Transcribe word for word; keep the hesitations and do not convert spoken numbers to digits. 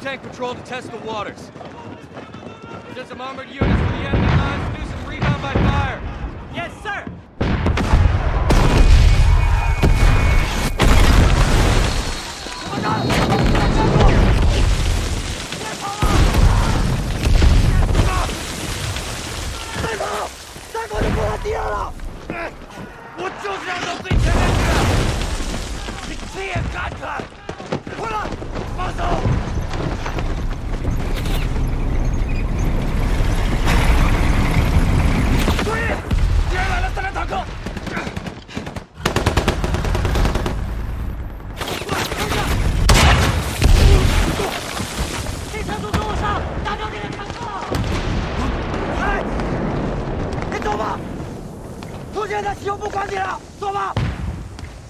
tank patrol to test the waters. Send some armored units to the enemy lines, do some rebound by fire. Yes, sir! 我就是要到最前面去！你亲眼看看！快了，放手！注意，敌人来了，三辆坦克！ 这车速跟我上，打掉那个坦克！ 哎，你走吧，出现在使用不管你了，走吧。